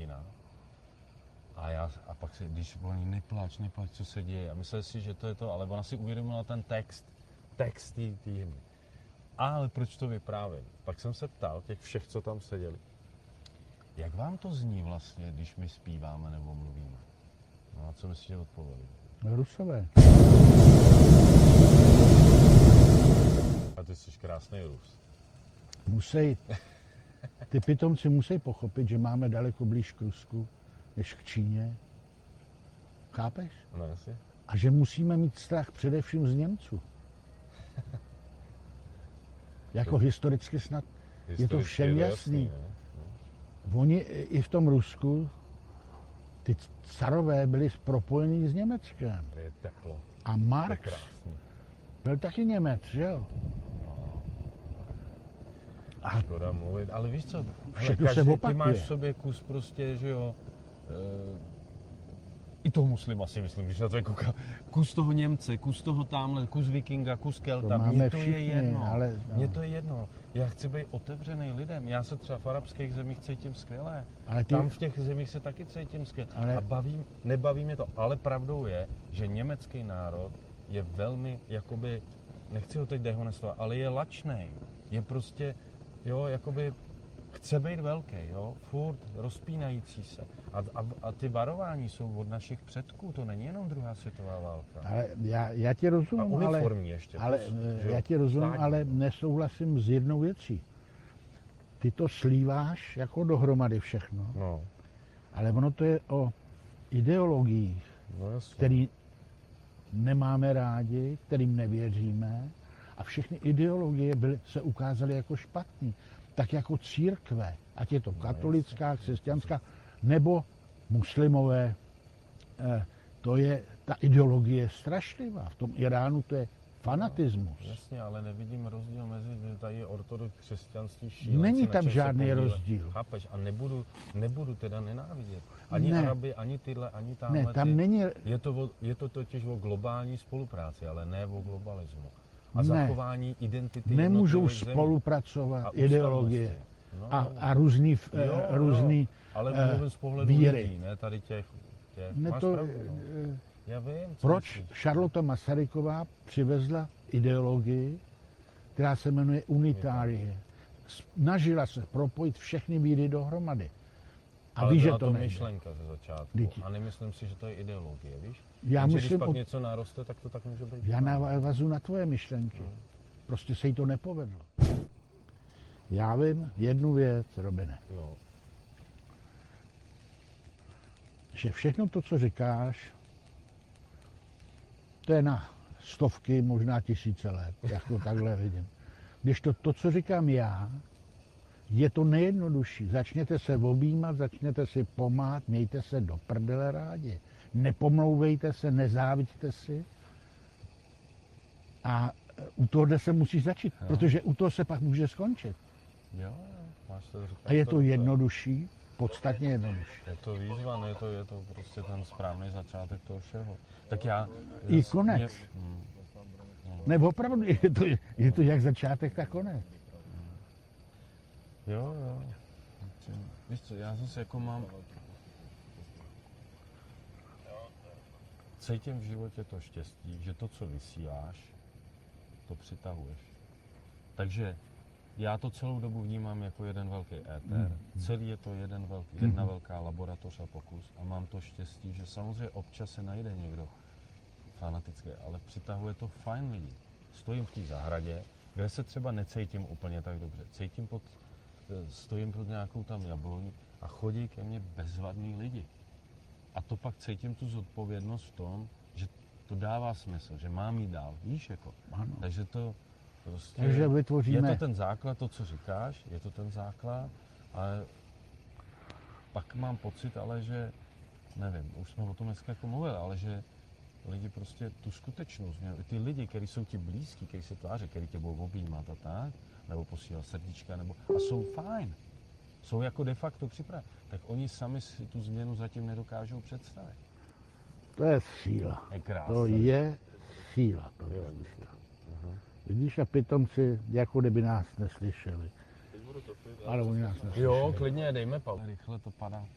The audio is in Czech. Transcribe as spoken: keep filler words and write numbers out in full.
rodina. A, já, a pak si, když oni neplač, neplač, co se děje. A myslel si, že to je to, ale ona si uvědomila ten text, text tý, tý hymny. Ale proč to vyprávím? Pak jsem se ptal těch všech, co tam seděli. Jak vám to zní vlastně, když my zpíváme nebo mluvíme? No a co myslíš, že odpověděli? Rusové. A ty jsi krásný Rus. Musí, ty pitomci musí pochopit, že máme daleko blíž k Rusku, než k Číně. Chápeš? No jasně. A že musíme mít strach především z Němců. Jako historicky snad je to všem jasný. Oni i v tom Rusku, ty carové byli propojení s Německem. Je teplo. A Marx byl taky Němec, že jo? A škoda mluvit, ale víš co, všechno každý, se opakuje. Ty máš v sobě kus prostě, že jo, e, i toho muslima si myslím, když na to koukám, kus toho Němce, kus toho tamhle, kus Vikinga, kus Kelta, mně to všichni, je jedno, ale, no. mně to je jedno, já chci být otevřený lidem, já se třeba v arabských zemích cítím skvěle, ale ty... tam v těch zemích se taky cítím skvěle ale... a baví, nebaví mě to, ale pravdou je, že německý národ je velmi, jakoby, nechci ho teď dehonestovat, ale je lačnej, je prostě, jo, jakoby chce být velký, jo, furt rozpínající se. A, a, a ty varování jsou od našich předků, to není jenom druhá světová válka. Ale já, já ti rozumím, a ale, ještě, ale to, já ti rozumím, ale nesouhlasím s jednou věcí. Ty to slíváš jako dohromady všechno, no. Ale ono to je o ideologiích, no, který nemáme rádi, kterým nevěříme, a všechny ideologie byly, se ukázaly jako špatný. Tak jako církve, ať je to katolická, křesťanská, nebo muslimové, eh, to je, ta ideologie je strašlivá. V tom Iránu to je fanatismus. No, jasně, ale nevidím rozdíl mezi, tady ortodox křesťanství, šílenci. Není tam žádný rozdíl. Chápeš? A nebudu, nebudu teda nenávidět. Ani ne. Araby, ani tyhle, ani tamhle. Ne, tam ty. není... Je to, o, je to totiž o globální spolupráci, ale ne o globalismu. A ne. zachování identity. Nemůžou spolupracovat a ideologie no, a, a různý, jo, různý jo, ale mluvím z pohledu víry. Lidí, ne tady těch, těch. Ne Máš to, pravdu, no. Já vím, proč Charlotte Masaryková přivezla ideologii, která se jmenuje unitárie. Snažila se propojit všechny víry dohromady. A ale víš, že to to nejde. myšlenka ze začátku. Díky. A nemyslím si, že to je ideologie, víš? Já Jenže myslím, když pak od... něco naroste, tak to tak může být. Já navazu na tvoje myšlenky. Hmm. Prostě se jí to nepovedlo. Já vím jednu věc, Robine. No. Že všechno to, co říkáš, to je na stovky, možná tisíce let, jak to takhle vidím. Když to, to, co říkám já, je to nejjednodušší. Začněte se objímat, začněte si pomáhat, mějte se do prdele rádi. Nepomlouvejte se, nezáviďte si. A u tohohle se musí začít, jo. Protože u toho se pak může skončit. Jo, máš to říkat. A je to jednodušší, podstatně jednodušší. Je to výzva, je to, je to prostě ten správný začátek toho všeho. Tak já... I konec. Mě, hmm, no. Ne, opravdu, je to, je to jak začátek, tak konec. Jo, jo. Víš co, já zase jako mám... Cítím v životě to štěstí, že to, co vysíláš, to přitahuješ. Takže já to celou dobu vnímám jako jeden velký éter. Mm. Celý je to jeden velký, jedna mm. velká laboratoř a pokus. A mám to štěstí, že samozřejmě občas se najde někdo fanatický, ale přitahuje to fajn lidi. Stojím v té zahradě, kde se třeba necítím úplně tak dobře. Cítím pod, stojím pod nějakou tam jabloní a chodí ke mně bezvadní lidi. A to pak cítím tu zodpovědnost v tom, že to dává smysl, že mám jít dál, víš, jako. Ano. Takže to prostě, Takže vytvoříme... je to ten základ, to, co říkáš, je to ten základ, ale pak mám pocit, ale že, nevím, už jsme o tom dneska jako mluvili, ale že lidi prostě tu skutečnost, ty lidi, kteří jsou ti blízký, kteří se tváří, kteří tě budou objímat a tak, nebo posílat srdíčka, nebo, a jsou fajn, jsou jako de facto připraveni, tak oni sami si tu změnu zatím nedokážou představit. To je síla. Je to je síla. To je. Uh-huh. Vidíš, a pitomci, jako kdyby nás neslyšeli. Ale oni nás neslyšeli. Jo, klidně, dejme pauzu. Rychle to padá.